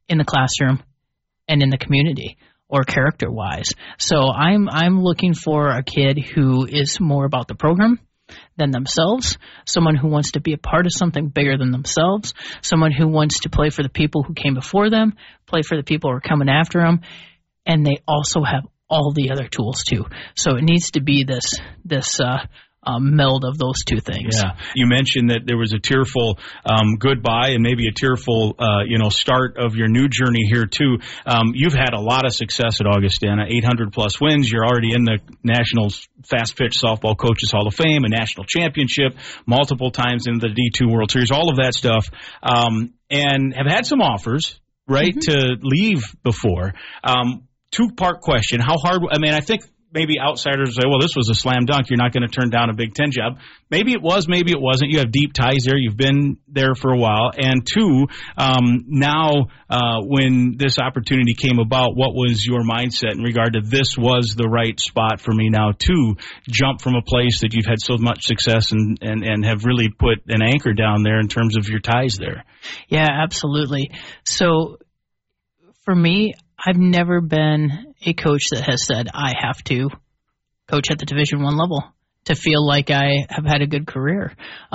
in the classroom and in the community or character-wise. So I'm looking for a kid who is more about the program than themselves, someone who wants to be a part of something bigger than themselves, someone who wants to play for the people who came before them, play for the people who are coming after them, and they also have all the other tools too. So it needs to be this meld of those two things. Yeah, you mentioned that there was a tearful goodbye and maybe a tearful start of your new journey here too. You've had a lot of success at Augustana, 800-plus wins. You're already in the National Fast Pitch Softball Coaches Hall of Fame, a national championship, multiple times in the D2 World Series, all of that stuff, and have had some offers, right, to leave before. Two-part question. How hard – I think – maybe outsiders say, well, this was a slam dunk. You're not going to turn down a Big Ten job. Maybe it was, maybe it wasn't. You have deep ties there. You've been there for a while. And two, now when this opportunity came about, what was your mindset in regard to this was the right spot for me now to jump from a place that you've had so much success and have really put an anchor down there in terms of your ties there? Yeah, absolutely. So for me, I've never been a coach that has said I have to coach at the Division I level to feel like I have had a good career.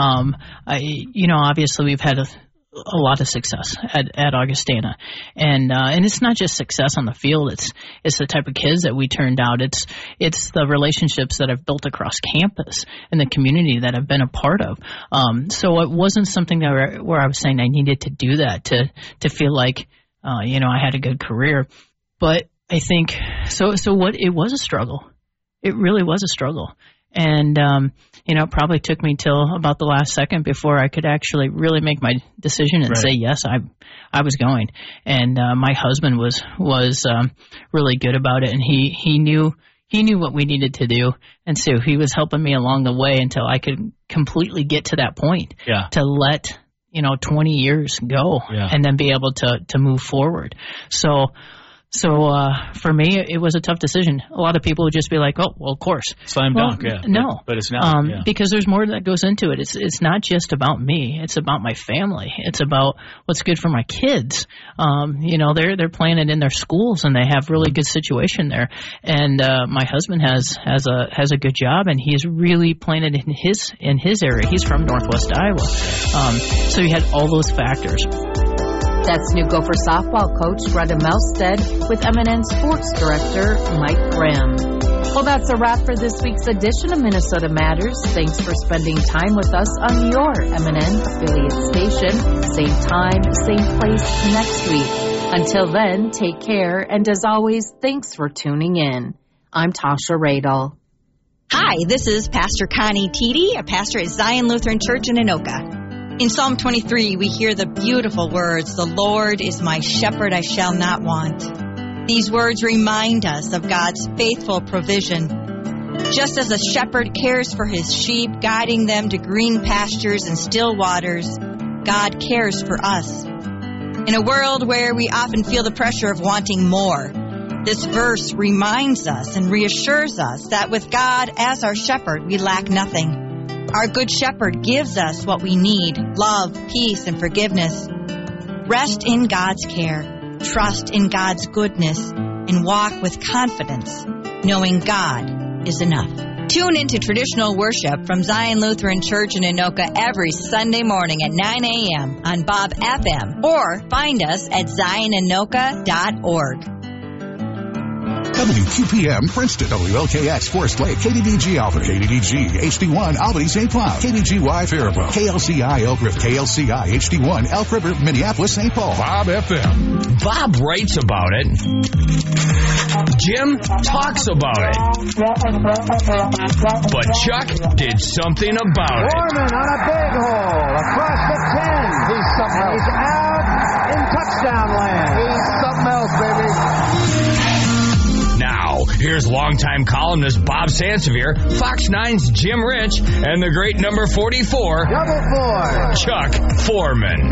Obviously we've had a lot of success at Augustana, and it's not just success on the field. It's the type of kids that we turned out. It's the relationships that I've built across campus and the community that I've been a part of. So it wasn't something where I was saying I needed to do that to feel like I had a good career. But I think so it was a struggle. It really was a struggle. And, it probably took me till about the last second before I could actually really make my decision and say, yes, I was going. And, my husband was really good about it, and he knew what we needed to do. And so he was helping me along the way until I could completely get to that point to let, 20 years go and then be able to move forward. So for me, it was a tough decision. A lot of people would just be like, "Oh, well, of course, slam dunk." Yeah, no, but it's not because there's more that goes into it. It's not just about me. It's about my family. It's about what's good for my kids. They're playing it in their schools, and they have really good situation there. And my husband has a good job, and he's really playing it in his area. He's from Northwest Iowa, so he had all those factors. That's new Gopher softball coach Greta Melstead with MNN Sports Director Mike Grimm. Well, that's a wrap for this week's edition of Minnesota Matters. Thanks for spending time with us on your MNN affiliate station. Same time, same place next week. Until then, take care, and as always, thanks for tuning in. I'm Tasha Radel. Hi, this is Pastor Connie Teedy, a pastor at Zion Lutheran Church in Anoka. In Psalm 23, we hear the beautiful words, "The Lord is my shepherd, I shall not want." These words remind us of God's faithful provision. Just as a shepherd cares for his sheep, guiding them to green pastures and still waters, God cares for us. In a world where we often feel the pressure of wanting more, this verse reminds us and reassures us that with God as our shepherd, we lack nothing. Our good shepherd gives us what we need: love, peace, and forgiveness. Rest in God's care, trust in God's goodness, and walk with confidence, knowing God is enough. Tune into traditional worship from Zion Lutheran Church in Anoka every Sunday morning at 9 a.m. on Bob FM, or find us at zionanoka.org. WQPM Princeton, WLKX Forest Lake, KDDG Alpha, KDDG HD1 Albany St. Cloud, KDGY Faribault, KLCI Elk River, KLCI HD1 Elk River, Minneapolis St. Paul, Bob FM. Bob writes about it. Jim talks about it. But Chuck did something about it. Foreman on a big hole across the 10. He's something else. He's out in touchdown land. He's something else, baby. Now, here's longtime columnist Bob Sansevier, Fox 9's Jim Rich, and the great number 44, Double 4, Chuck Foreman.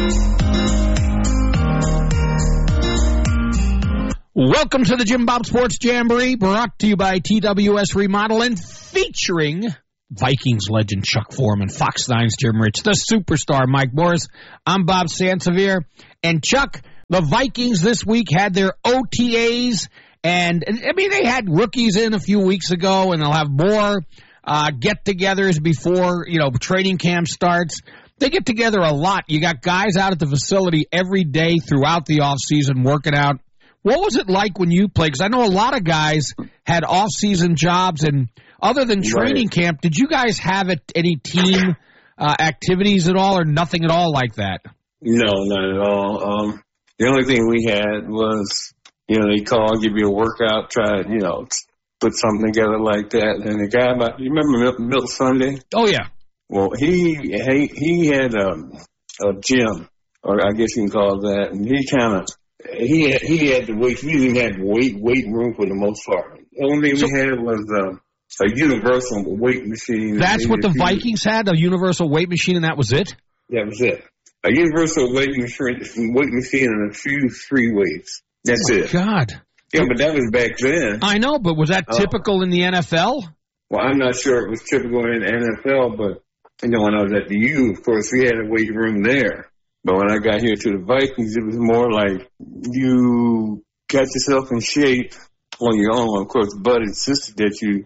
Welcome to the Jim Bob Sports Jamboree, brought to you by TWS Remodeling, featuring Vikings legend Chuck Foreman, Fox 9's Jim Rich, the superstar Mike Morris. I'm Bob Sansevier, and Chuck, The Vikings this week had their OTAs, and I mean, they had rookies in a few weeks ago, and they'll have more get-togethers before, training camp starts. They get together a lot. You got guys out at the facility every day throughout the off-season working out. What was it like when you played? Because I know a lot of guys had off-season jobs, and other than training camp, did you guys have any team activities at all, or nothing at all like that? No, not at all. The only thing we had was, they call, give you a workout, try, put something together like that. And the guy, you remember Milt Sunday? Oh, yeah. Well, he had a gym, or I guess you can call it that, and he had the weight. We didn't have weight room for the most part. The only thing we had was a universal weight machine. That's what the Vikings had, a universal weight machine, and that was it? That was it. A universal weight machine and a few free weights. That's it. God. Yeah, but that was back then. I know, but was that typical in the NFL? Well, I'm not sure it was typical in the NFL, but when I was at the U, of course, we had a weight room there. But when I got here to the Vikings, it was more like you got yourself in shape on your own. Of course, Bud insisted that you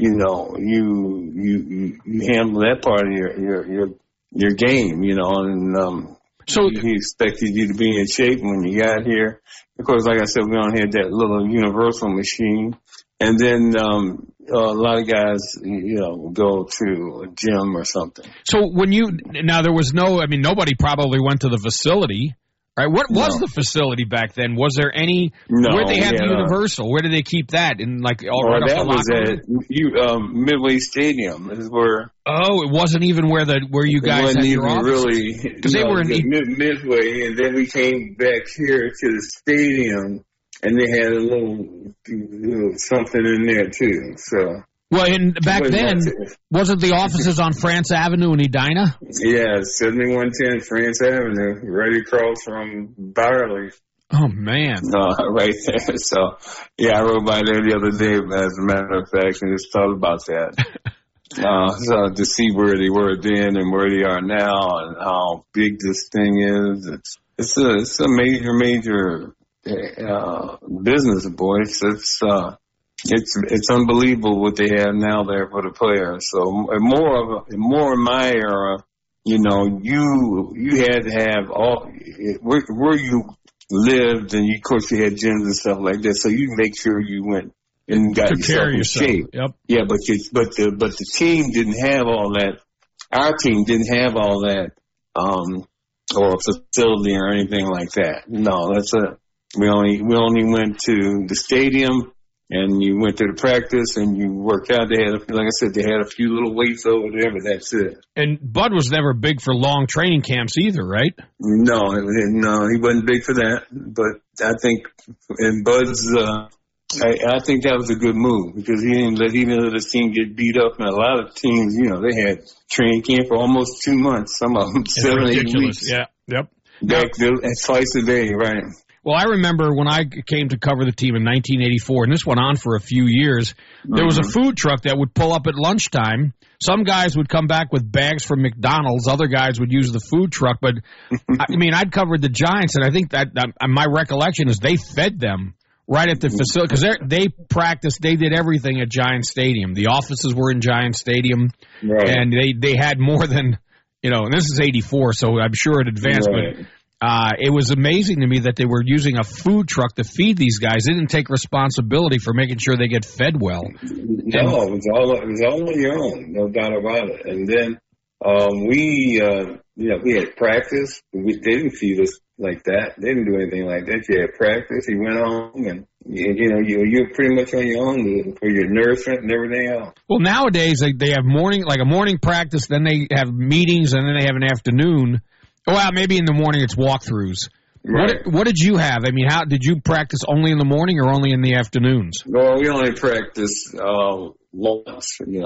handle that part of your game, and so he expected you to be in shape when you got here. Of course, like I said, we only had that little universal machine, and then a lot of guys, go to a gym or something. So there was nobody probably went to the facility, right? What was the facility back then? Was there any? No. Where they had the universal? Where did they keep that? In right off the locker room? Midway Stadium is where. Oh, it wasn't even where you guys had your office. Really, because they were in Midway, and then we came back here to the stadium, and they had a little something in there too. So. Well, and back then, wasn't the offices on France Avenue in Edina? Yeah, 7110 France Avenue, right across from Byerly. Oh, man. Right there. So, yeah, I rode by there the other day, as a matter of fact, and just thought about that. So to see where they were then and where they are now and how big this thing is, it's a major business, boys. It's unbelievable what they have now there for the players. So more in my era, you had to have all where you lived, and of course you had gyms and stuff like that. So you make sure you went and got yourself in shape. Yep. Yeah, but the team didn't have all that. Our team didn't have all that, or a facility or anything like that. No, that's it. We only went to the stadium. And you went to the practice and you worked out. They had, like I said, they had a few little weights over there, but that's it. And Bud was never big for long training camps either, right? No, he wasn't big for that. But I think in Bud's, I think that was a good move because he didn't let the team get beat up. And a lot of teams, they had training camp for almost 2 months. Some of them 7-8 weeks. Yeah. Yep. Back there, twice a day, right? Well, I remember when I came to cover the team in 1984, and this went on for a few years, there was a food truck that would pull up at lunchtime. Some guys would come back with bags from McDonald's. Other guys would use the food truck. But, I'd covered the Giants, and I think that my recollection is they fed them right at the facility because they practiced. They did everything at Giant Stadium. The offices were in Giant Stadium, right. And they had more than, and this is 84, so I'm sure it advanced. Right. But it was amazing to me that they were using a food truck to feed these guys. They didn't take responsibility for making sure they get fed well. No, it was all on your own, no doubt about it. And then we had practice. They didn't feed us like that. They didn't do anything like that. You had practice. You went home, and you're pretty much on your own for your nourishment and everything else. Well, nowadays they have a morning practice, then they have meetings, and then they have an afternoon. Well, maybe in the morning it's walkthroughs. Right. What did you have? How did you practice only in the morning or only in the afternoons? Well, we only practiced once, in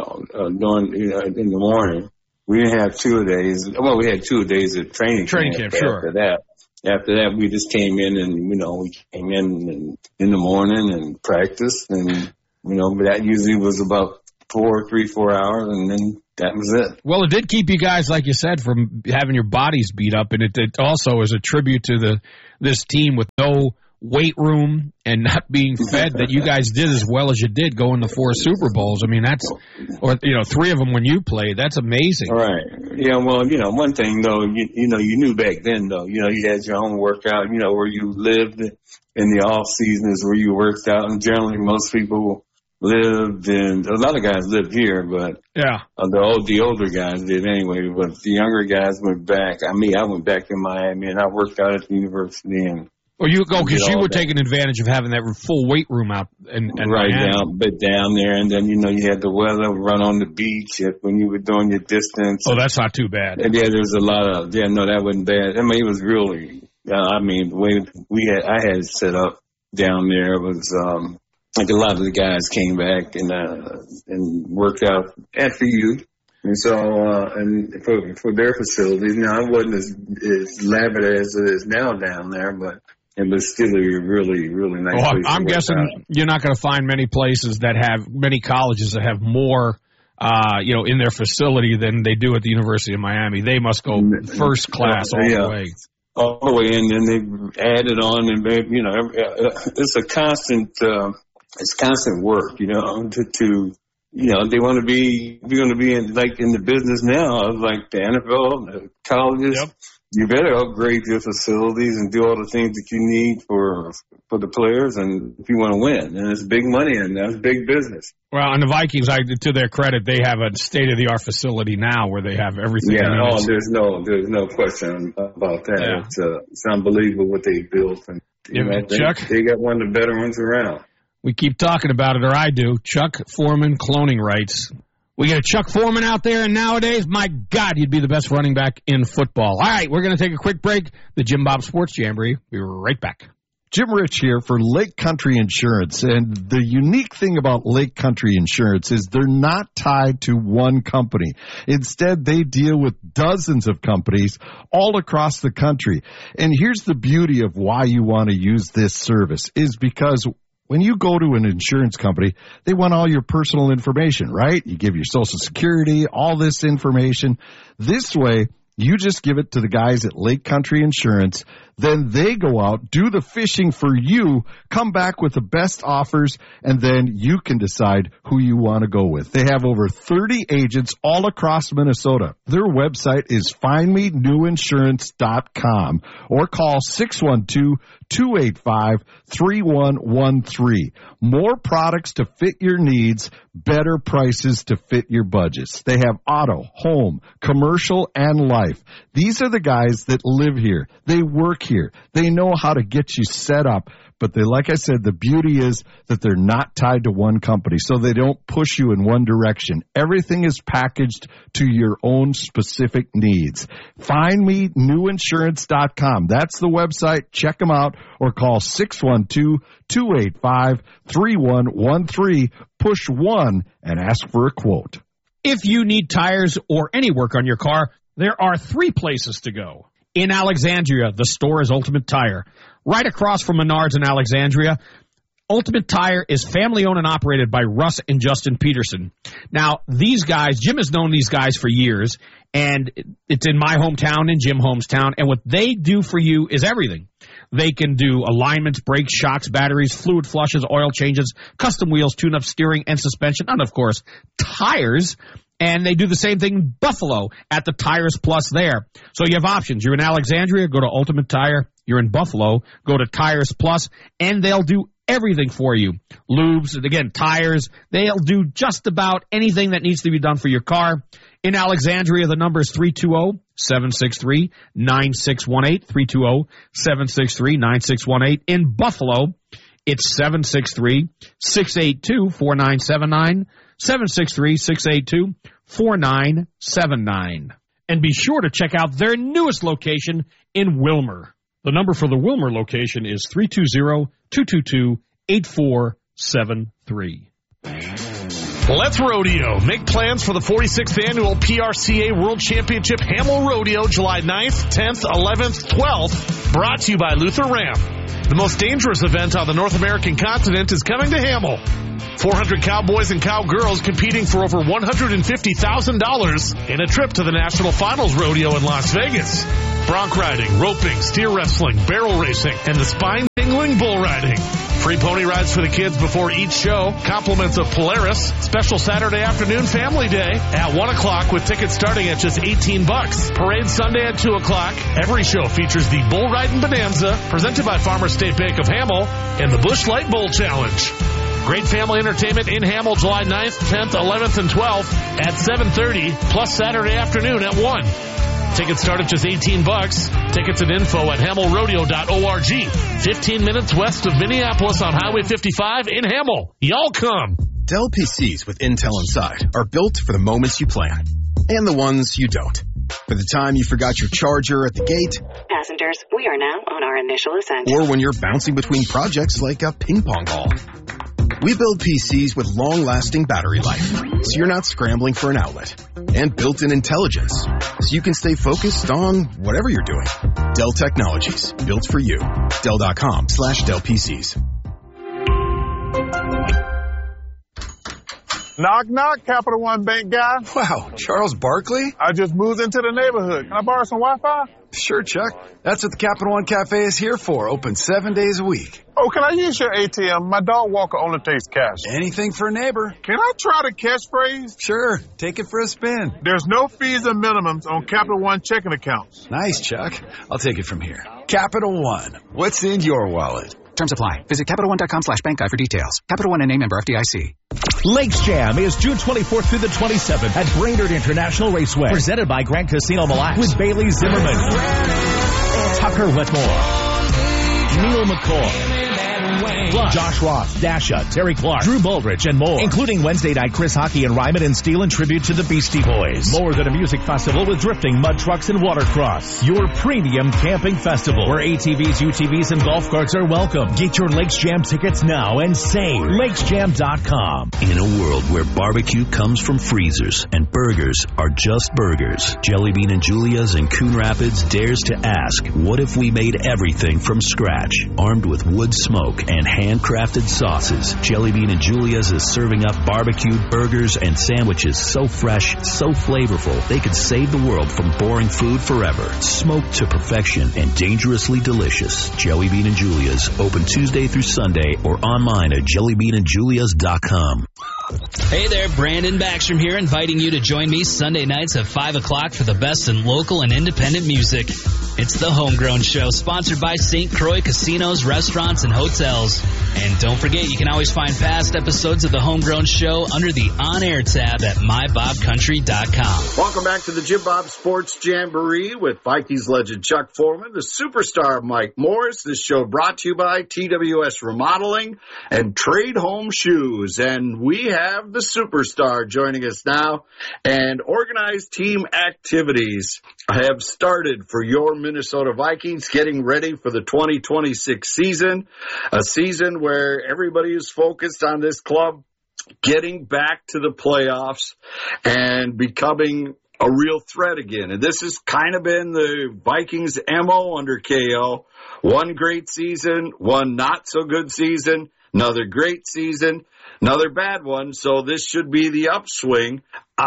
the morning. We didn't have 2 days. Well, we had 2 days of training camp. Sure. After that, we just came in and, we came in the morning and practiced. And, but that usually was about 3-4 hours, and then that was it. Well, it did keep you guys, like you said, from having your bodies beat up, and it also is a tribute to this team with no weight room and not being fed that you guys did as well as you did going to 4 Super Bowls. I mean, or 3 of them when you played. That's amazing. Right. Yeah, well, one thing, though, you knew back then, though, you had your own workout, where you lived in the off seasons where you worked out, and generally most people lived in, a lot of guys lived here, but yeah, the older guys did anyway, but the younger guys went back. I went back to Miami, and I worked out at the university, and because you were taking advantage of having that full weight room out and right Miami. down there, and then you had the weather, run on the beach when you were doing your distance. Oh, that's not too bad. And there's a lot of that wasn't bad. I mean, it was really. The way I had it set up down there was like a lot of the guys came back and worked out after you. And so, and for their facilities, now it wasn't as elaborate as it is now down there, but it was still a really, really nice place. I'm guessing you're not going to find many colleges that have more, in their facility than they do at the University of Miami. They must go first class all the way. All the way in, and they've added on, and it's a constant, work, they want to be, if you're going to be in the business now, like the NFL, the colleges, yep. You better upgrade your facilities and do all the things that you need for the players, and if you want to win, and it's big money, and that's big business. Well, and the Vikings, to their credit, they have a state-of-the-art facility now where they have everything. Yeah, there's no question about that. Yeah. It's unbelievable what they built, and Chuck, they got one of the better ones around. We keep talking about it, or I do. Chuck Foreman cloning rights. We get a Chuck Foreman out there, and nowadays, my God, he'd be the best running back in football. All right, we're going to take a quick break. The Jim Bob Sports Jamboree. We'll be right back. Jim Rich here for Lake Country Insurance, and the unique thing about Lake Country Insurance is they're not tied to one company. Instead, they deal with dozens of companies all across the country. And here's the beauty of why you want to use this service is because when you go to an insurance company, they want all your personal information, right? You give your Social Security, all this information. This way, you just give it to the guys at Lake Country Insurance. Then they go out, do the fishing for you, come back with the best offers, and then you can decide who you want to go with. They have over 30 agents all across Minnesota. Their website is findmenewinsurance.com or call 612-285-3113. More products to fit your needs, better prices to fit your budgets. They have auto, home, commercial, and life. These are the guys that live here. They work here. They know how to get you set up. But like I said, the beauty is that they're not tied to one company, so they don't push you in one direction. Everything is packaged to your own specific needs. FindMeNewInsurance.com. That's the website. Check them out or call 612-285-3113. Push 1 and ask for a quote. If you need tires or any work on your car, there are 3 places to go. In Alexandria, the store is Ultimate Tire. Right across from Menards in Alexandria, Ultimate Tire is family-owned and operated by Russ and Justin Peterson. Now, these guys, Jim has known these guys for years, and it's in my hometown, in Jim Holmes' town, and what they do for you is everything. They can do alignments, brakes, shocks, batteries, fluid flushes, oil changes, custom wheels, tune-up, steering, and suspension, and, of course, tires. And they do the same thing in Buffalo at the Tires Plus there. So you have options. You're in Alexandria, go to Ultimate Tire. You're in Buffalo, go to Tires Plus, and they'll do everything for you. Lubes, again, tires. They'll do just about anything that needs to be done for your car. In Alexandria, the number is 320-763-9618, 320-763-9618. In Buffalo, it's 763-682-4979, 763-682-4979. And be sure to check out their newest location in Wilmer. The number for the Wilmer location is 320-222-8473. Let's Rodeo. Make plans for the 46th Annual PRCA World Championship Hamel Rodeo, July 9th, 10th, 11th, 12th. Brought to you by Luther Ram. The most dangerous event on the North American continent is coming to Hamill. 400 cowboys and cowgirls competing for over $150,000 in a trip to the National Finals Rodeo in Las Vegas. Bronc riding, roping, steer wrestling, barrel racing, and the spine-tingling bull riding. Free pony rides for the kids before each show. Compliments of Polaris. Special Saturday afternoon family day at 1 o'clock with tickets starting at just $18. Parade Sunday at 2 o'clock. Every show features the Bull Riding Bonanza presented by Farmers State Bank of Hamill and the Busch Light Bowl Challenge. Great family entertainment in Hamill July 9th, 10th, 11th, and 12th at 7:30, plus Saturday afternoon at 1. Tickets start at just $18. Tickets and info at hamillrodeo.org. 15 minutes west of Minneapolis on Highway 55 in Hamill. Y'all come. Dell PCs with Intel inside are built for the moments you plan and the ones you don't. For the time you forgot your charger at the gate. Passengers, we are now on our initial ascent. Or when you're bouncing between projects like a ping pong ball. We build PCs with long-lasting battery life, so you're not scrambling for an outlet. And built-in intelligence, so you can stay focused on whatever you're doing. Dell Technologies, built for you. Dell.com/Dell PCs. Knock, knock, Capital One Bank guy. Wow, Charles Barkley? I just moved into the neighborhood. Can I borrow some Wi-Fi? Sure, Chuck. That's what the Capital One Cafe is here for. Open 7 days a week. Oh, can I use your ATM? My dog walker only takes cash. Anything for a neighbor. Can I try the catchphrase? Sure. Take it for a spin. There's no fees or minimums on Capital One checking accounts. Nice, Chuck. I'll take it from here. Capital One. What's in your wallet? Terms apply. Visit CapitalOne.com/bankguide for details. Capital One and a member FDIC. Lakes Jam is June 24th through the 27th at Brainerd International Raceway. Presented by Grand Casino Mille Lacs with Bailey Zimmerman, Tucker Whitmore, Neil McCoy, plus Josh Ross, Dasha, Terry Clark, Drew Baldridge, and more, including Wednesday night Chris Hockey and Ryman and Steel in tribute to the Beastie Boys. More than a music festival with drifting, mud trucks, and watercross. Your premium camping festival where ATVs, UTVs, and golf carts are welcome. Get your Lakes Jam tickets now and save. LakesJam.com. In a world where barbecue comes from freezers and burgers are just burgers, Jelly Bean and Julia's in Coon Rapids dares to ask, what if we made everything from scratch? Armed with wood smoke and handcrafted sauces, Jelly Bean and Julia's is serving up barbecued burgers and sandwiches so fresh, so flavorful, they could save the world from boring food forever. Smoked to perfection and dangerously delicious. Jelly Bean and Julia's, open Tuesday through Sunday or online at jellybeanandjulias.com. Hey there, Brandon Backstrom here, inviting you to join me Sunday nights at 5 o'clock for the best in local and independent music. It's the Homegrown Show, sponsored by St. Croix Casinos, Restaurants, and Hotels. And don't forget, you can always find past episodes of the Homegrown Show under the On-Air tab at mybobcountry.com. Welcome back to the Jim Bob Sports Jamboree with Vikings legend Chuck Foreman, the superstar Mike Morris. This show brought to you by TWS Remodeling and Trade Home Shoes. And we have the superstar joining us now. And organized team activities have started for your Minnesota Vikings, getting ready for the 2026 season, a season where everybody is focused on this club getting back to the playoffs and becoming a real threat again. And this has kind of been the Vikings' MO under KO. One great season, one not so good season, another great season, another bad one. So this should be the upswing.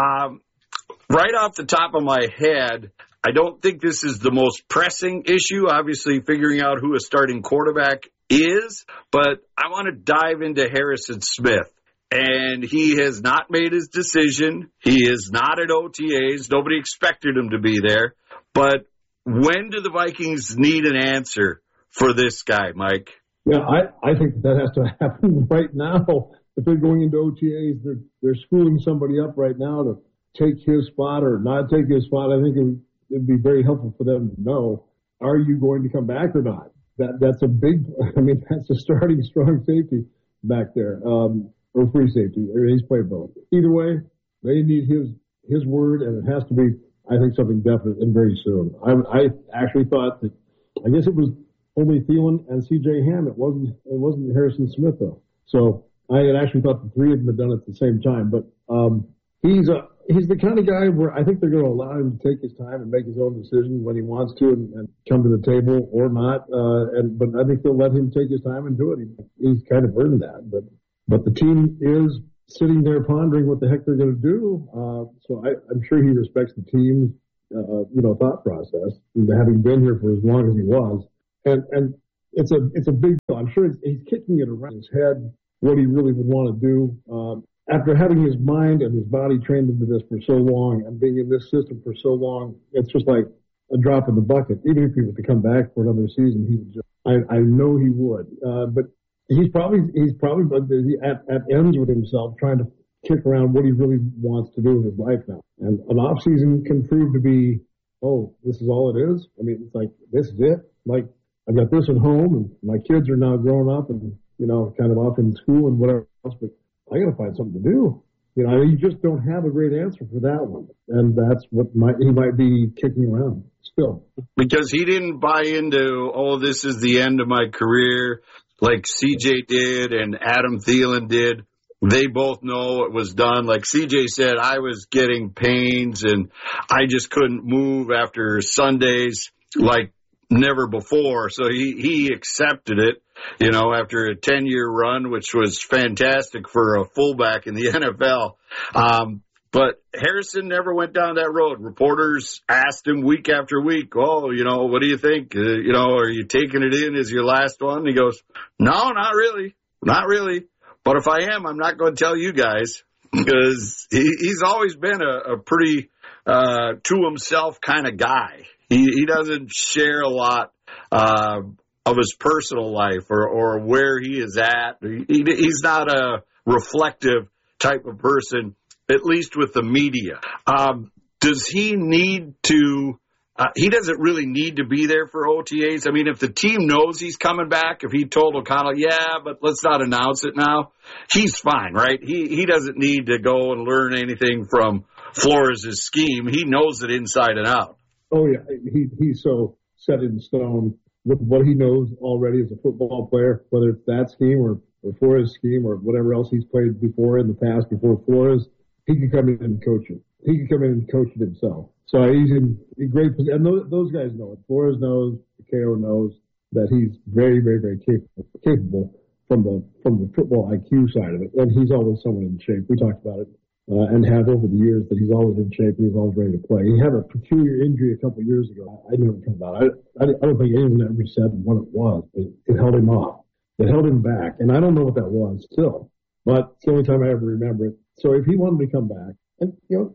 Right off the top of my head, I don't think this is the most pressing issue, obviously figuring out who a starting quarterback is, but I want to dive into Harrison Smith. And he has not made his decision. He is not at OTAs. Nobody expected him to be there. But when do the Vikings need an answer for this guy, Mike? Yeah, I think that has to happen right now. If they're going into OTAs, they're schooling somebody up right now to take his spot or not take his spot. I think it'd be very helpful for them to know, are you going to come back or not? That's a big, that's a starting strong safety back there, or free safety, or his playability. Either way, they need his word, and it has to be, I think, something definite and very soon. I actually thought that, I guess it was only Thielen and C.J. Ham. It wasn't Harrison Smith though. So I had actually thought the three of them had done it at the same time, but he's the kind of guy where I think they're going to allow him to take his time and make his own decision when he wants to and come to the table or not. But I think they'll let him take his time and do it. He's kind of earned that. But the team is sitting there pondering what the heck they're going to do. So I'm sure he respects the team's, thought process, having been here for as long as he was. And it's a big deal. I'm sure he's kicking it around his head what he really would want to do. After having his mind and his body trained into this for so long and being in this system for so long, it's just like a drop in the bucket. Even if he was to come back for another season, he would just, I know he would. But he's probably at ends with himself trying to kick around what he really wants to do with his life now. And an off season can prove to be, this is all it is. I mean, it's like, this is it. Like, I've got this at home and my kids are now growing up and, kind of off in school and whatever else, but I got to find something to do. You just don't have a great answer for that one. And that's what he might be kicking around still. Because he didn't buy into, this is the end of my career, like CJ did and Adam Thielen did. They both know it was done. Like CJ said, I was getting pains and I just couldn't move after Sundays like never before. So he accepted it, after a 10-year run, which was fantastic for a fullback in the NFL. But Harrison never went down that road. Reporters asked him week after week, what do you think? Are you taking it in as your last one? And he goes, no, not really. Not really. But if I am, I'm not going to tell you guys because he's always been a pretty to himself kind of guy. He doesn't share a lot of his personal life or where he is at. He's not a reflective type of person, at least with the media. Does he need to he doesn't really need to be there for OTAs. I mean, if the team knows he's coming back, if he told O'Connell, but let's not announce it now, he's fine, right? He doesn't need to go and learn anything from Flores' scheme. He knows it inside and out. Oh, yeah. He's so set in stone with what he knows already as a football player, whether it's that scheme or Flores' scheme or whatever else he's played before in the past before Flores. He can come in and coach it. He can come in and coach it himself. So he's in great position. And those guys know it. Flores knows, KO knows that he's very, very, very capable from the football IQ side of it. And he's always somewhat in shape. We talked about it and have over the years that he's always in shape and he's always ready to play. He had a peculiar injury a couple of years ago. I knew it would come out. I don't think anyone ever said what it was, but it held him off. It held him back. And I don't know what that was still. But it's the only time I ever remember it. So if he wanted to come back, and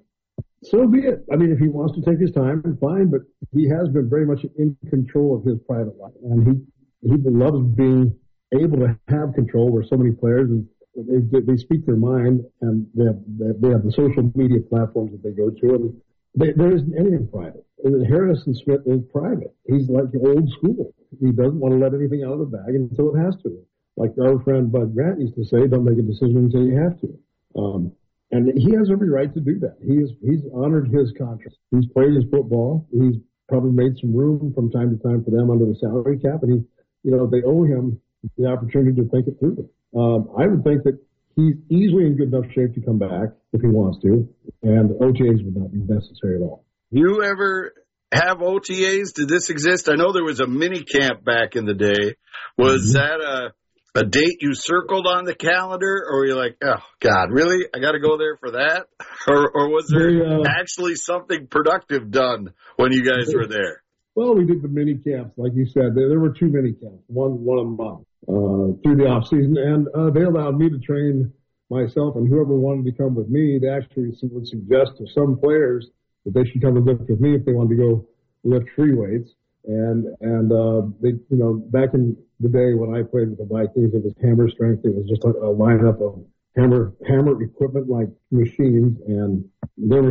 so be it. I mean, if he wants to take his time, fine, but he has been very much in control of his private life. And he loves being able to have control where so many players, they speak their mind and they have the social media platforms that they go to. And there isn't anything private. Harrison Smith is private. He's like old school. He doesn't want to let anything out of the bag until it has to. Like our friend Bud Grant used to say, don't make a decision until you have to. And he has every right to do that. He's honored his contract. He's played his football. He's probably made some room from time to time for them under the salary cap. And they owe him the opportunity to think it through. I would think that he's easily in good enough shape to come back if he wants to. And OTAs would not be necessary at all. You ever have OTAs? Did this exist? I know there was a mini camp back in the day. Was that a date you circled on the calendar, or were you like, oh, God, really? I got to go there for that? Or was there actually something productive done when you guys were there? Well, we did the mini camps, like you said. There were 2 mini camps, one a month through the off season, and they allowed me to train myself and whoever wanted to come with me. They actually would suggest to some players that they should come and lift with me if they wanted to go lift free weights. And they, back in the day when I played with the Vikings, it was hammer strength. It was just a lineup of hammer equipment like machines. And there were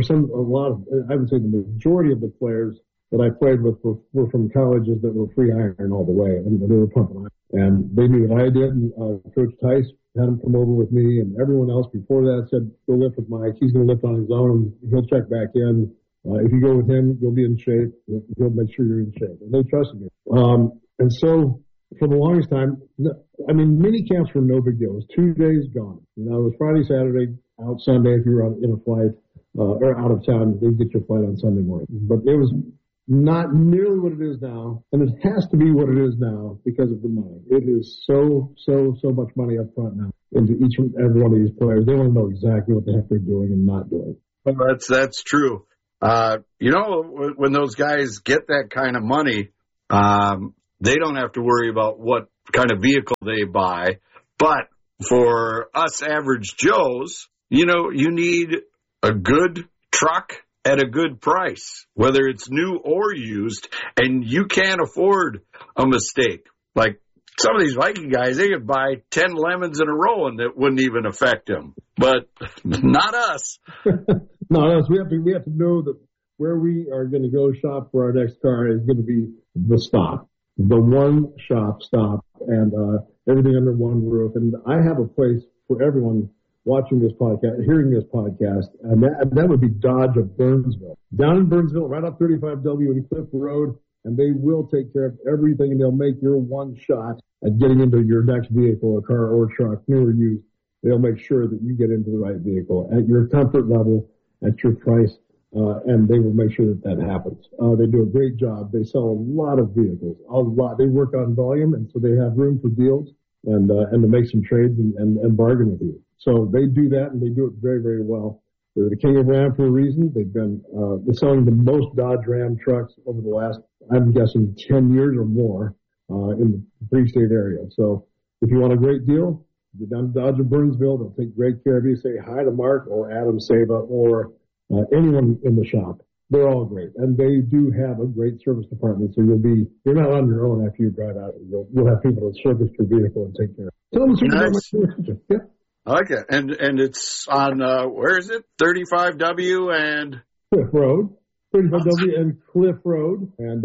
I would say the majority of the players that I played with were from colleges that were free iron all the way. And they were pumping iron. And they knew what I did. And Coach Tice had him come over with me, and everyone else before that said, go lift with Mike. He's going to lift on his own, and he'll check back in. If you go with him, you'll be in shape. He'll make sure you're in shape. And they trusted me. And so for the longest time, mini camps were no big deal. It was 2 days gone. It was Friday, Saturday, out Sunday if you were in a flight. or out of town, they'd get your flight on Sunday morning. But it was not nearly what it is now, and it has to be what it is now because of the money. It is so much money up front now into each and every one of these players. They want to know exactly what the heck they're doing and not doing. Well, that's true. When those guys get that kind of money, they don't have to worry about what kind of vehicle they buy. But for us average Joes, you need a good truck at a good price, whether it's new or used, and you can't afford a mistake. Like some of these Viking guys, they could buy 10 lemons in a row and it wouldn't even affect them. But not us. Not us. We have to know that where we are going to go shop for our next car is going to be the stop, the one shop stop, and everything under one roof. And I have a place for everyone watching this podcast, hearing this podcast, and that would be Dodge of Burnsville. Down in Burnsville, right off 35W and Cliff Road, and they will take care of everything, and they'll make your one shot at getting into your next vehicle, a car or truck, new or used. They'll make sure that you get into the right vehicle at your comfort level, at your price, and they will make sure that happens. They do a great job. They sell a lot of vehicles, a lot. They work on volume, and so they have room for deals and to make some trades and bargain with you. So they do that, and they do it very, very well. They're the king of Ram for a reason. They've been selling the most Dodge Ram trucks over the last, I'm guessing, 10 years or more in the three-state area. So if you want a great deal, get down to Dodge of Burnsville. They'll take great care of you. Say hi to Mark or Adam Sava or anyone in the shop. They're all great, and they do have a great service department. So you're not on your own after you drive out. You'll have people to service your vehicle and take care of it. Tell them nice. Yeah. I like it. And it's on, where is it? 35W and Cliff Road. 35W and Cliff Road. And,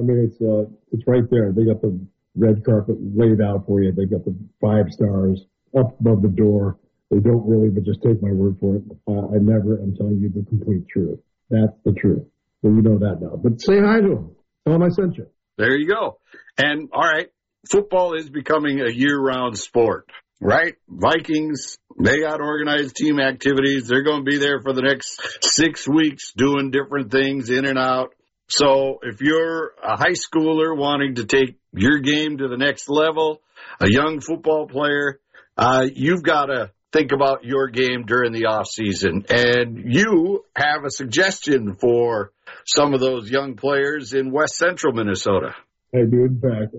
it's right there. They got the red carpet laid out for you. They got the 5 stars up above the door. They don't really, but just take my word for it. I never am telling you the complete truth. That's the truth. So you know that now. But say hi to them. Tell them I sent you. There you go. And, all right, football is becoming a year-round sport, right? Vikings, they got organized team activities. They're going to be there for the next 6 weeks doing different things in and out. So if you're a high schooler wanting to take your game to the next level, a young football player, you've got to think about your game during the off season. And you have a suggestion for some of those young players in West Central Minnesota. I do, in fact.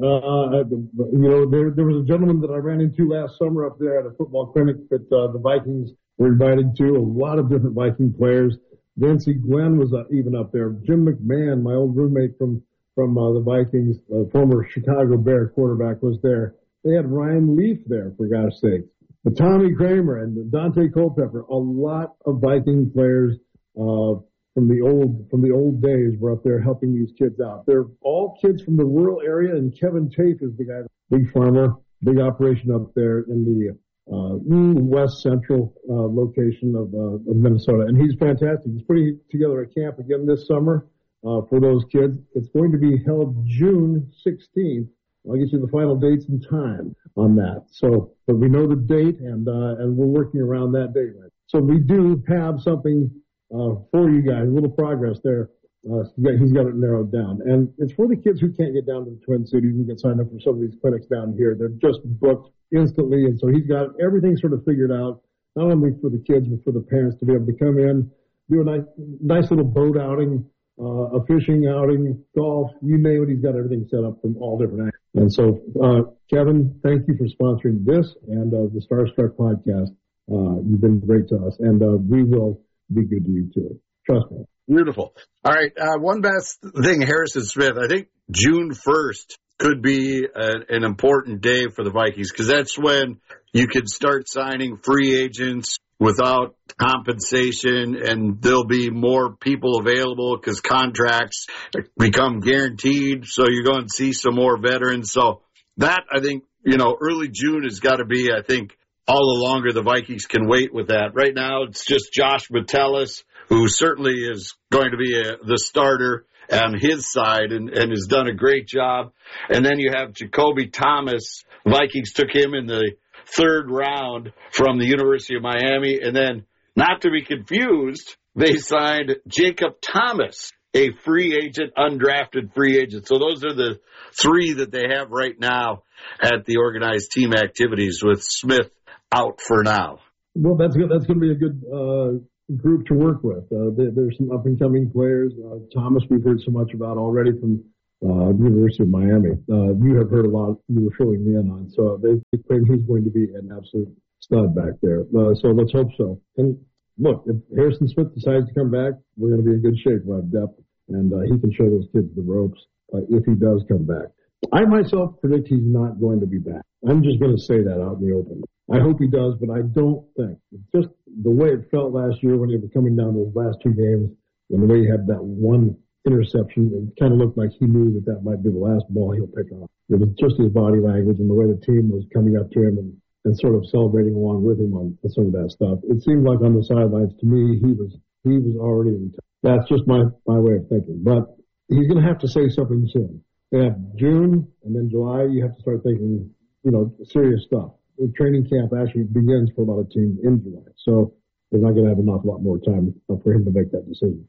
There was a gentleman that I ran into last summer up there at a football clinic that the Vikings were invited to. A lot of different Viking players. Nancy Glenn was even up there. Jim McMahon, my old roommate from the Vikings, former Chicago Bear quarterback, was there. They had Ryan Leaf there, for God's sake. But Tommy Kramer and Dante Culpepper, a lot of Viking players from the old days were up there helping these kids out. They're all kids from the rural area, and Kevin Tafe is the guy, big farmer, big operation up there in the west central location of Minnesota, and he's fantastic. He's putting together a camp again this summer for those kids. It's going to be held June 16th. I'll get you the final dates and time on that. So, but we know the date, and we're working around that date. Right? So we do have something for you guys, a little progress there. He's got it narrowed down, and it's for the kids who can't get down to the Twin Cities and get signed up for some of these clinics down here. They're just booked instantly, and so he's got everything sort of figured out, not only for the kids but for the parents to be able to come in, do a nice little boat outing, a fishing outing, golf, you name it. He's got everything set up from all different angles. And so, Kevin, thank you for sponsoring this and the Starstruck podcast. You've been great to us, and we will be good to you too. Trust me. Beautiful. All right. One best thing, Harrison Smith, I think June 1st could be an important day for the Vikings because that's when you can start signing free agents without compensation, and there'll be more people available because contracts become guaranteed. So you're going to see some more veterans. So that, I think, early June has got to be, I think, all the longer the Vikings can wait with that. Right now, it's just Josh Metellus, who certainly is going to be the starter on his side and has done a great job. And then you have Jacoby Thomas. Vikings took him in the 3rd round from the University of Miami. And then Not to be confused, they signed Jacob Thomas, a free agent, undrafted free agent. So those are the three that they have right now at the organized team activities, with Smith out for now. Well, that's good. That's going to be a good group to work with. There's some up-and-coming players. Thomas, we've heard so much about already from University of Miami. You have heard a lot. You were filling me in on. So they claim he's going to be an absolute stud back there. So let's hope so. And look, if Harrison Smith decides to come back, we're going to be in good shape. We'll have depth, and he can show those kids the ropes if he does come back. I myself predict he's not going to be back. I'm just going to say that out in the open. I hope he does, but I don't think. Just the way it felt last year when he was coming down those last two games, and the way he had that one interception, it kind of looked like he knew that might be the last ball he'll pick up. It was just his body language and the way the team was coming up to him and sort of celebrating along with him on some of that stuff. It seemed like on the sidelines, to me, he was already in touch. That's just my way of thinking. But he's going to have to say something soon. They have June and then July. You have to start thinking, serious stuff. The training camp actually begins for a lot of teams in July. So they're not going to have an awful lot more time for him to make that decision.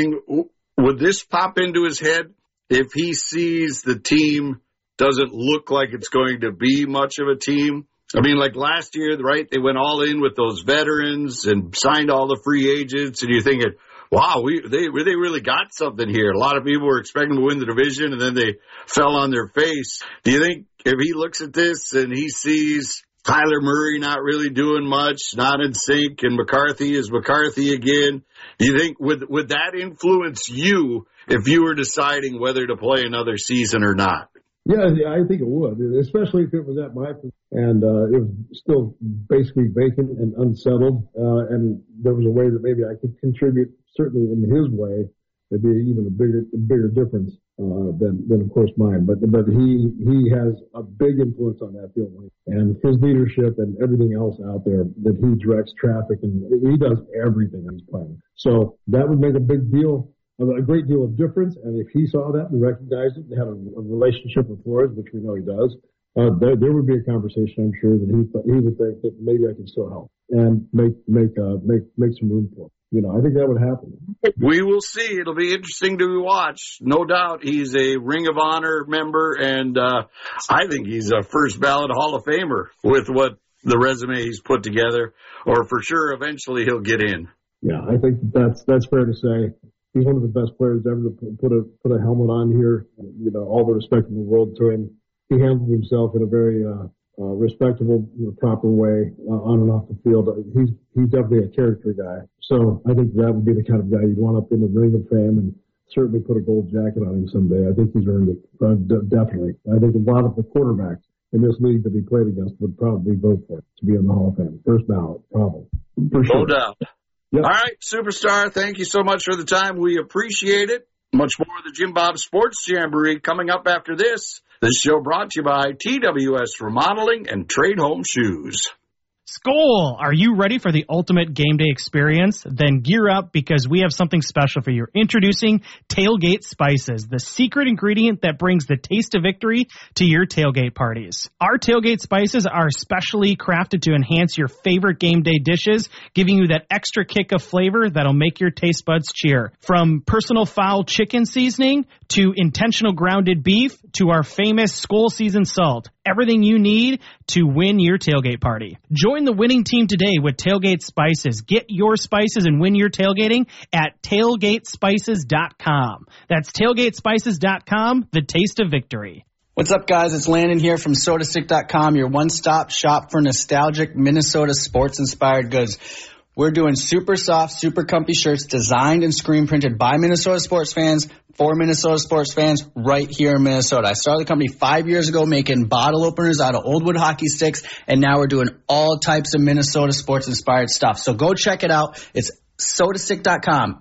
Would this pop into his head if he sees the team doesn't look like it's going to be much of a team? I mean, like last year, right, they went all in with those veterans and signed all the free agents, and you're thinking, wow, they really got something here. A lot of people were expecting to win the division, and then they fell on their face. Do you think if he looks at this and he sees Kyler Murray not really doing much, not in sync, and McCarthy is McCarthy again, do you think would that influence you if you were deciding whether to play another season or not? Yeah, I think it would, especially if it was at my position and it was still basically vacant and unsettled, and there was a way that maybe I could contribute, certainly in his way. It'd be even a bigger difference than of course mine. But he has a big influence on that field, and his leadership and everything else out there that he directs traffic, and he does everything he's playing. So that would make a great deal of difference. And if he saw that and recognized it and had a relationship with Flores, which we know he does, there would be a conversation, I'm sure, that he would think that maybe I can still help and make some room for him. I think that would happen. We will see. It'll be interesting to watch. No doubt he's a Ring of Honor member, and I think he's a first ballot Hall of Famer with what the resume he's put together, or for sure eventually he'll get in. Yeah, I think that's fair to say. He's one of the best players ever to put a helmet on here. All the respect in the world to him. He handled himself in a very respectable, proper way on and off the field. He's definitely a character guy. So I think that would be the kind of guy you'd want up in the Ring of Fame, and certainly put a gold jacket on him someday. I think he's earned it, definitely. I think a lot of the quarterbacks in this league that he played against would probably vote for it to be in the Hall of Fame. First ballot, probably. For sure. No doubt. Yep. All right, Superstar, thank you so much for the time. We appreciate it. Much more of the Jim Bob Sports Jamboree coming up after this. This show brought to you by TWS Remodeling and Trade Home Shoes. Skol! Are you ready for the ultimate game day experience? Then gear up, because we have something special for you. Introducing Tailgate Spices, the secret ingredient that brings the taste of victory to your tailgate parties. Our Tailgate Spices are specially crafted to enhance your favorite game day dishes, giving you that extra kick of flavor that'll make your taste buds cheer. From personal foul chicken seasoning to intentional grounded beef to our famous Skol seasoned salt. Everything you need to win your tailgate party. Join the winning team today with Tailgate Spices. Get your spices and win your tailgating at tailgatespices.com. That's tailgatespices.com, the taste of victory. What's up, guys? It's Landon here from SodaStick.com, your one-stop shop for nostalgic Minnesota sports-inspired goods. We're doing super soft, super comfy shirts designed and screen printed by Minnesota sports fans for Minnesota sports fans right here in Minnesota. I started the company 5 years ago making bottle openers out of old wood hockey sticks, and now we're doing all types of Minnesota sports-inspired stuff. So go check it out. It's SodaStick.com,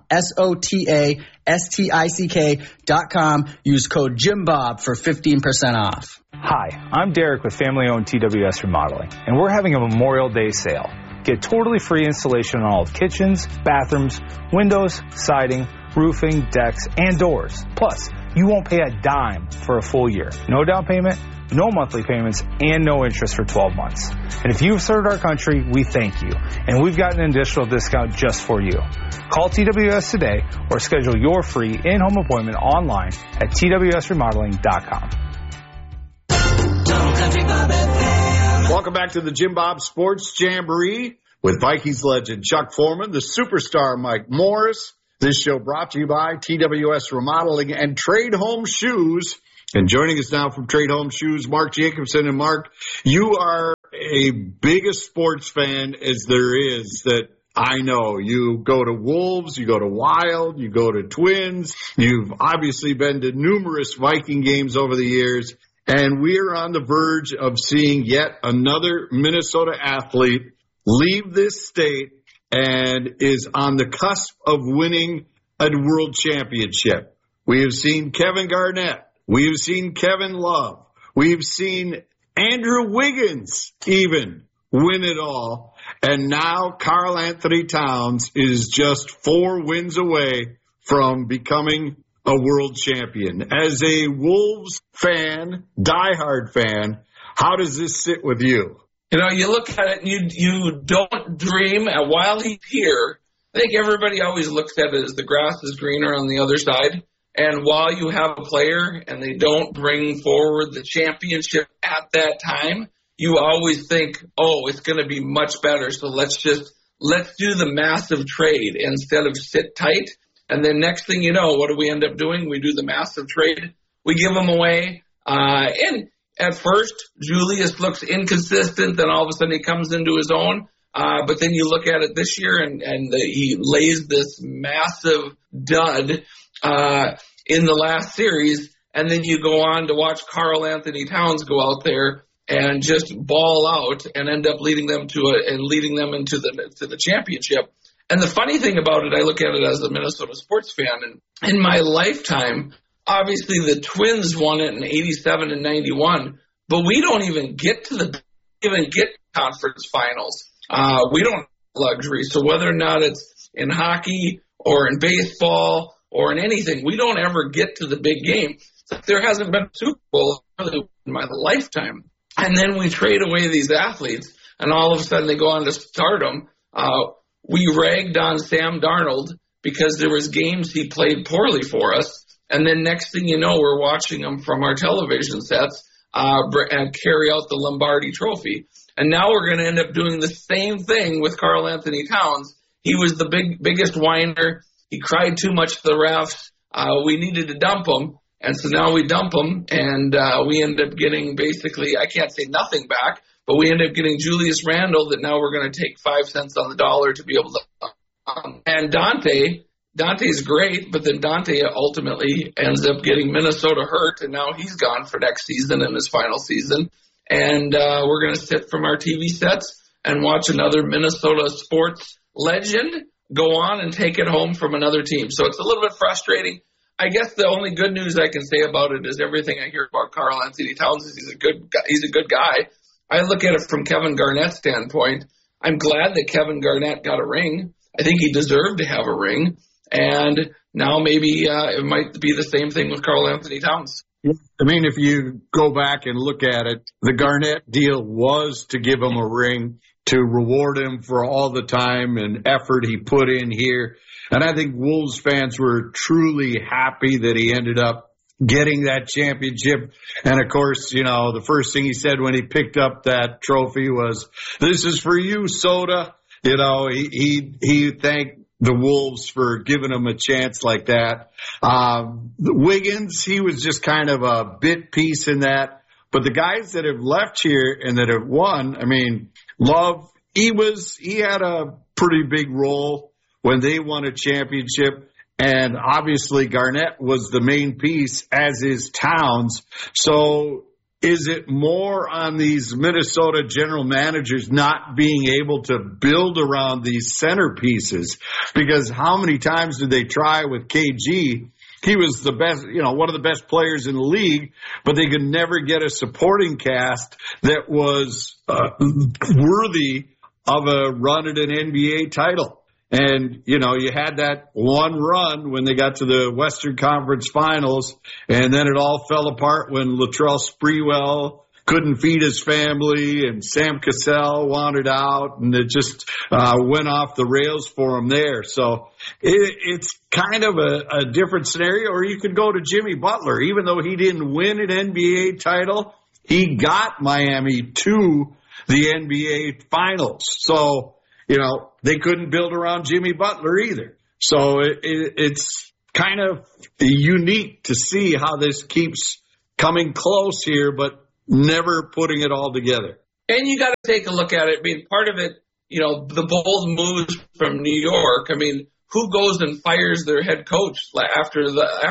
SotaStick.com. Use code JimBob for 15% off. Hi, I'm Derek with family-owned TWS Remodeling, and we're having a Memorial Day sale. Get totally free installation on all of kitchens, bathrooms, windows, siding, roofing, decks, and doors. Plus, you won't pay a dime for a full year. No down payment, no monthly payments, and no interest for 12 months. And if you've served our country, we thank you. And we've got an additional discount just for you. Call TWS today or schedule your free in-home appointment online at twsremodeling.com. Welcome back to the Jim Bob Sports Jamboree with Vikings legend Chuck Foreman, the superstar Mike Morris. This show brought to you by TWS Remodeling and Trade Home Shoes. And joining us now from Trade Home Shoes, Mark Jacobson. And Mark, you are a biggest sports fan as there is that I know. You go to Wolves, you go to Wild, you go to Twins. You've obviously been to numerous Viking games over the years. And we're on the verge of seeing yet another Minnesota athlete leave this state and is on the cusp of winning a world championship. We have seen Kevin Garnett. We have seen Kevin Love. We've seen Andrew Wiggins even win it all. And now Karl Anthony Towns is just 4 wins away from becoming a world champion. As a Wolves fan, diehard fan, how does this sit with you? You know, you look at it and you don't dream. And while he's here, I think everybody always looks at it as the grass is greener on the other side. And while you have a player and they don't bring forward the championship at that time, you always think, oh, it's going to be much better. So let's do the massive trade instead of sit tight. And then next thing you know, what do we end up doing? We do the massive trade. We give them away. And at first, Julius looks inconsistent. Then all of a sudden he comes into his own. But then you look at it this year and he lays this massive dud in the last series, and then you go on to watch Karl Anthony Towns go out there and just ball out and end up leading them into the championship. And the funny thing about it, I look at it as a Minnesota sports fan, and in my lifetime, obviously the Twins won it in 87 and 91, but we don't even get conference finals. We don't have luxury. So whether or not it's in hockey or in baseball or in anything, we don't ever get to the big game. There hasn't been a Super Bowl in my lifetime. And then we trade away these athletes, and all of a sudden they go on to stardom. We ragged on Sam Darnold because there was games he played poorly for us. And then next thing you know, we're watching him from our television sets and carry out the Lombardi Trophy. And now we're going to end up doing the same thing with Karl Anthony Towns. He was the biggest whiner. He cried too much to the refs. We needed to dump him. And so now we dump him, and we end up getting basically, I can't say nothing back, but we end up getting Julius Randle that now we're going to take 5 cents on the dollar to be able to. And Dante's great, but then Dante ultimately ends up getting Minnesota hurt, and now he's gone for next season and his final season. And we're going to sit from our TV sets and watch another Minnesota sports legend go on and take it home from another team. So it's a little bit frustrating. I guess the only good news I can say about it is everything I hear about Karl Anthony Towns is he's a good guy. I look at it from Kevin Garnett's standpoint. I'm glad that Kevin Garnett got a ring. I think he deserved to have a ring. And now maybe it might be the same thing with Karl Anthony Towns. I mean, if you go back and look at it, the Garnett deal was to give him a ring, to reward him for all the time and effort he put in here. And I think Wolves fans were truly happy that he ended up getting that championship. And, of course, you know, the first thing he said when he picked up that trophy was, "This is for you, Soda." You know, he thanked the Wolves for giving him a chance like that. Wiggins, he was just kind of a bit piece in that. But the guys that have left here and that have won, I mean, Love, he had a pretty big role when they won a championship. And obviously Garnett was the main piece, as is Towns. So is it more on these Minnesota general managers not being able to build around these centerpieces? Because how many times did they try with KG? He was the best, you know, one of the best players in the league, but they could never get a supporting cast that was worthy of a run at an NBA title. And, you know, you had that one run when they got to the Western Conference Finals, and then it all fell apart when Latrell Sprewell couldn't feed his family, and Sam Cassell wanted out, and it just went off the rails for him there. So it's kind of a different scenario. Or you could go to Jimmy Butler. Even though he didn't win an NBA title, he got Miami to the NBA Finals. So, they couldn't build around Jimmy Butler either. So it's kind of unique to see how this keeps coming close here, but never putting it all together. And you got to take a look at it. I mean, part of it, the bold moves from New York. I mean, who goes and fires their head coach after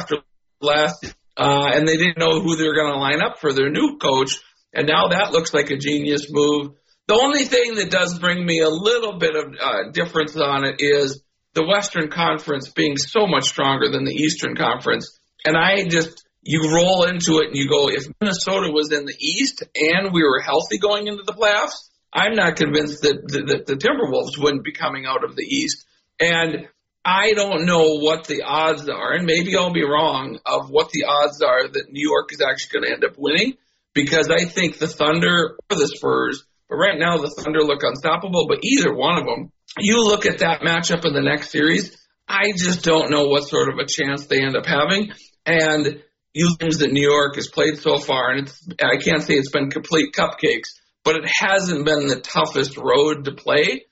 last, and they didn't know who they were going to line up for their new coach, and now that looks like a genius move. The only thing that does bring me a little bit of difference on it is the Western Conference being so much stronger than the Eastern Conference. And you roll into it and you go, if Minnesota was in the East and we were healthy going into the playoffs, I'm not convinced that the Timberwolves wouldn't be coming out of the East. And I don't know what the odds are, and maybe I'll be wrong, of what the odds are that New York is actually going to end up winning, because I think the Thunder or the Spurs, but right now the Thunder look unstoppable, but either one of them, you look at that matchup in the next series, I just don't know what sort of a chance they end up having. And games that New York has played so far, and I can't say it's been complete cupcakes, but it hasn't been the toughest road to play.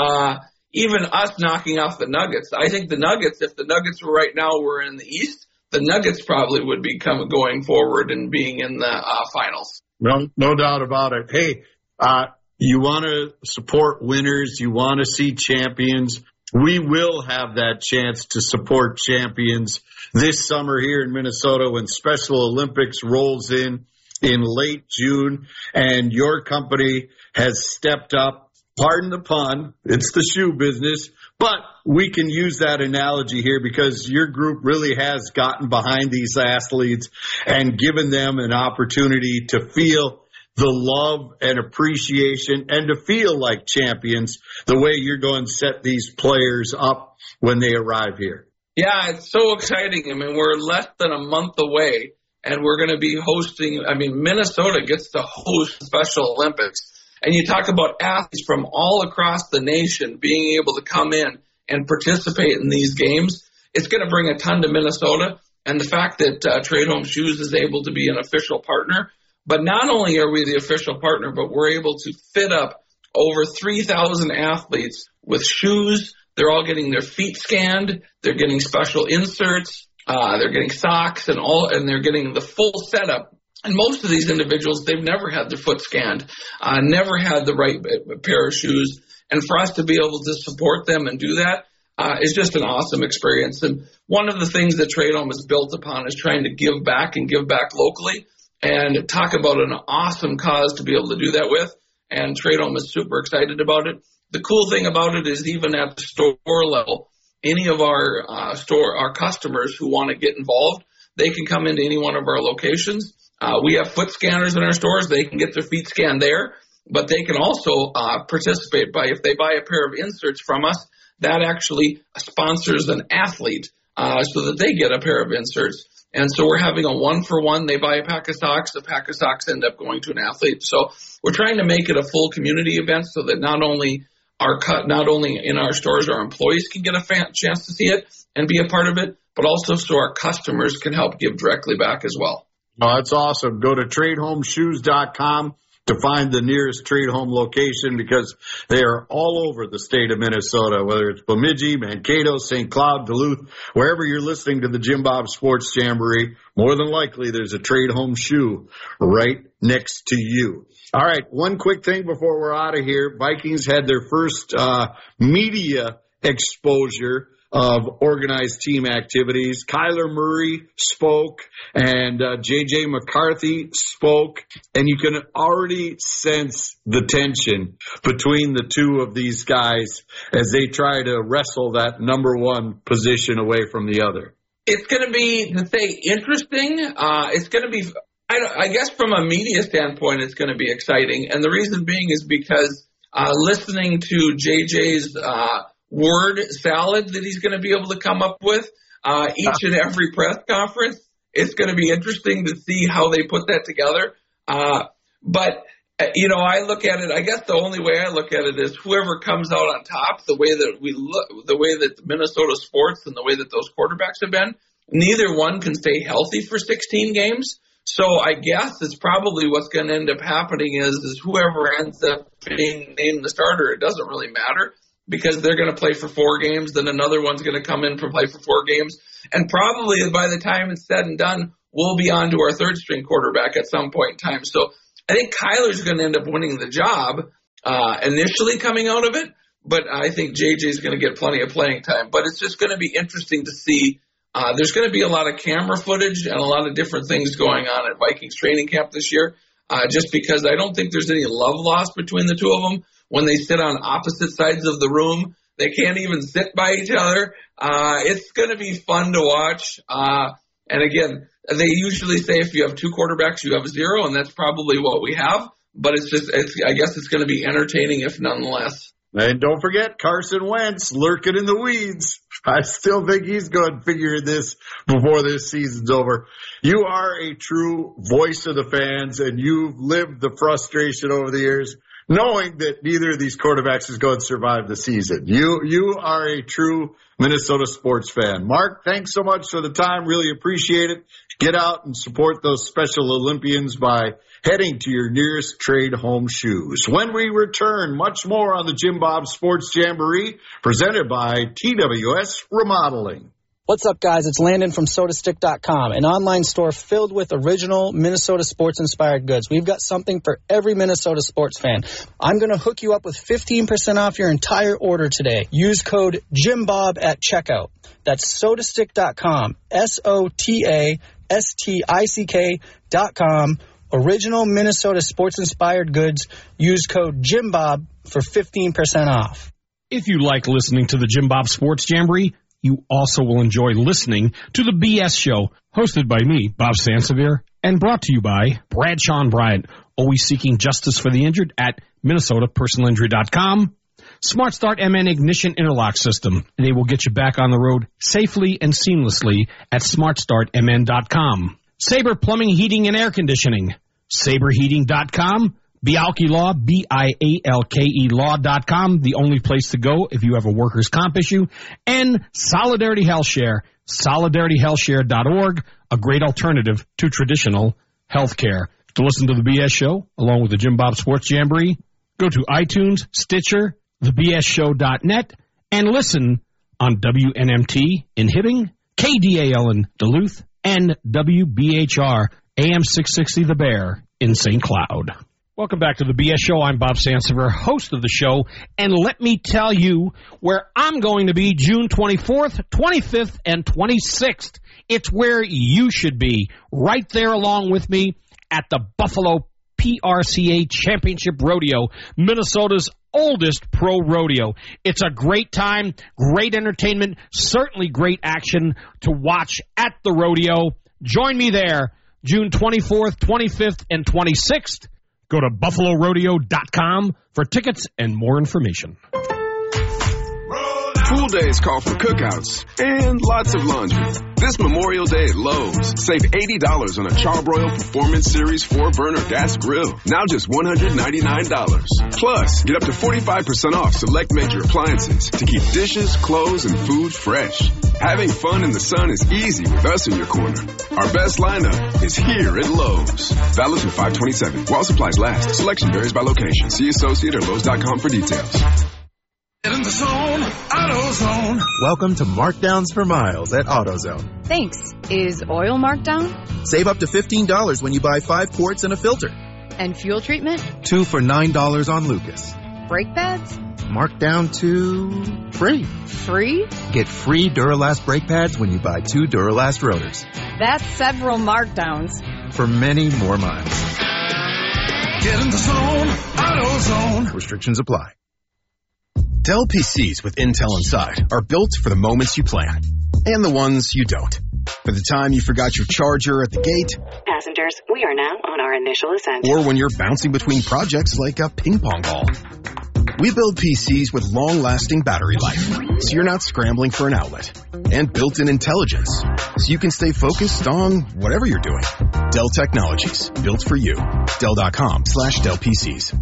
Even us knocking off the Nuggets, I think the Nuggets, if the Nuggets were right now were in the East, the Nuggets probably would be going forward and being in the finals. No doubt about it. Hey, you want to support winners. You want to see champions. We will have that chance to support champions this summer here in Minnesota when Special Olympics rolls in late June, and your company has stepped up. Pardon the pun, it's the shoe business, but we can use that analogy here because your group really has gotten behind these athletes and given them an opportunity to feel the love and appreciation and to feel like champions the way you're going to set these players up when they arrive here. Yeah, it's so exciting. I mean, we're less than a month away, and we're going to be hosting, Minnesota gets to host Special Olympics. And you talk about athletes from all across the nation being able to come in and participate in these games. It's going to bring a ton to Minnesota. And the fact that Trade Home Shoes is able to be an official partner, but not only are we the official partner, but we're able to fit up over 3,000 athletes with shoes. They're all getting their feet scanned. They're getting special inserts. They're getting socks and they're getting the full setup. And most of these individuals, they've never had their foot scanned, never had the right pair of shoes. And for us to be able to support them and do that is just an awesome experience. And one of the things that Trade Home is built upon is trying to give back and give back locally and talk about an awesome cause to be able to do that with. And Trade Home is super excited about it. The cool thing about it is even at the store level, any of our customers who want to get involved, they can come into any one of our locations. We have foot scanners in our stores. They can get their feet scanned there, but they can also participate by if they buy a pair of inserts from us, that actually sponsors an athlete so that they get a pair of inserts. And so we're having a 1-for-1. They buy a pack of socks. The pack of socks end up going to an athlete. So we're trying to make it a full community event so that not only in our stores our employees can get a chance to see it and be a part of it, but also so our customers can help give directly back as well. Oh, that's awesome. Go to TradeHomeShoes.com to find the nearest Trade Home location because they are all over the state of Minnesota, whether it's Bemidji, Mankato, St. Cloud, Duluth, wherever you're listening to the Jim Bob Sports Jamboree, more than likely there's a Trade Home shoe right next to you. All right, one quick thing before we're out of here. Vikings had their first media exposure of organized team activities. Kyler Murray spoke and J.J. McCarthy spoke, and you can already sense the tension between the two of these guys as they try to wrestle that number one position away from the other. It's going to be, to say, interesting. It's going to be, I guess from a media standpoint, it's going to be exciting. And the reason being is because listening to JJ's word salad that he's going to be able to come up with each and every press conference, it's going to be interesting to see how they put that together. But, I look at it, I guess the only way I look at it is whoever comes out on top, the way that Minnesota sports and the way that those quarterbacks have been, neither one can stay healthy for 16 games. So I guess it's probably what's going to end up happening is whoever ends up being named the starter, it doesn't really matter because they're going to play for 4 games. Then another one's going to come in for play for 4 games. And probably by the time it's said and done, we'll be on to our third string quarterback at some point in time. So I think Kyler's going to end up winning the job initially coming out of it. But I think JJ's going to get plenty of playing time. But it's just going to be interesting to see. There's going to be a lot of camera footage and a lot of different things going on at Vikings training camp this year, just because I don't think there's any love lost between the two of them. When they sit on opposite sides of the room, they can't even sit by each other. It's going to be fun to watch. And again, they usually say if you have 2 quarterbacks, you have 0, and that's probably what we have. But I guess it's going to be entertaining if nonetheless. And don't forget Carson Wentz lurking in the weeds. I still think he's going to figure this before this season's over. You are a true voice of the fans, and you've lived the frustration over the years, knowing that neither of these quarterbacks is going to survive the season. You are a true Minnesota sports fan. Mark, thanks so much for the time. Really appreciate it. Get out and support those Special Olympians by heading to your nearest Trade Home Shoes. When we return, much more on the Jim Bob Sports Jamboree, presented by TWS Remodeling. What's up, guys? It's Landon from SodaStick.com, an online store filled with original Minnesota sports-inspired goods. We've got something for every Minnesota sports fan. I'm going to hook you up with 15% off your entire order today. Use code JimBob at checkout. That's SodaStick.com, SodaStick.com. Original Minnesota sports-inspired goods. Use code JimBob for 15% off. If you like listening to the Jim Bob Sports Jamboree, you also will enjoy listening to the BS Show, hosted by me, Bob Sansevier, and brought to you by Bradshaw & Bryant, always seeking justice for the injured at MinnesotaPersonalInjury.com. Smart Start MN Ignition Interlock System. They will get you back on the road safely and seamlessly at SmartStartMN.com. Sabre Plumbing, Heating, and Air Conditioning. SaberHeating.com. Bialke Law, BIALKE Law.com, the only place to go if you have a workers' comp issue. And Solidarity Health Share, SolidarityHealthShare.org, a great alternative to traditional health care. To listen to the BS Show, along with the Jim Bob Sports Jamboree, go to iTunes, Stitcher, thebsshow.net, and listen on WNMT in Hibbing, KDAL in Duluth, and WBHR AM 660 The Bear in St. Cloud. Welcome back to the BS Show. I'm Bob Sansevier, host of the show, and let me tell you where I'm going to be June 24th, 25th, and 26th. It's where you should be, right there along with me at the Buffalo PRCA Championship Rodeo, Minnesota's oldest pro rodeo. It's a great time, great entertainment, certainly great action to watch at the rodeo. Join me there June 24th, 25th, and 26th. Go to BuffaloRodeo.com for tickets and more information. Pool days call for cookouts and lots of laundry. This Memorial Day at Lowe's, save $80 on a Charbroil Performance Series 4-burner gas grill. Now just $199. Plus, get up to 45% off select major appliances to keep dishes, clothes, and food fresh. Having fun in the sun is easy with us in your corner. Our best lineup is here at Lowe's. Valid through 5/27. While supplies last. Selection varies by location. See associate or Lowe's.com for details. Get in the zone, AutoZone. Welcome to Markdowns for Miles at AutoZone. Thanks. Is oil marked down? Save up to $15 when you buy 5 quarts and a filter. And fuel treatment? 2 for $9 on Lucas. Brake pads? Marked down to free. Free? Get free Duralast brake pads when you buy 2 Duralast rotors. That's several markdowns. For many more miles. Get in the zone, AutoZone. Restrictions apply. Dell PCs with Intel inside are built for the moments you plan and the ones you don't. For the time you forgot your charger at the gate. Passengers, we are now on our initial ascent. Or when you're bouncing between projects like a ping pong ball. We build PCs with long-lasting battery life, so you're not scrambling for an outlet. And built-in intelligence, so you can stay focused on whatever you're doing. Dell Technologies, built for you. Dell.com/Dell PCs.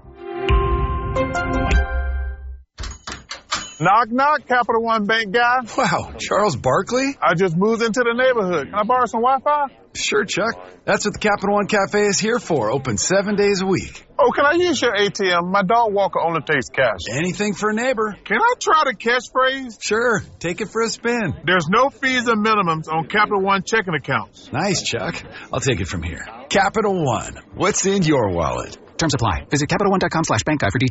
Knock, knock, Capital One Bank guy. Wow, Charles Barkley? I just moved into the neighborhood. Can I borrow some Wi-Fi? Sure, Chuck. That's what the Capital One Cafe is here for. Open 7 days a week. Oh, can I use your ATM? My dog walker only takes cash. Anything for a neighbor. Can I try the catchphrase? Sure. Take it for a spin. There's no fees or minimums on Capital One checking accounts. Nice, Chuck. I'll take it from here. Capital One. What's in your wallet? Terms apply. Visit CapitalOne.com/bankguide for details.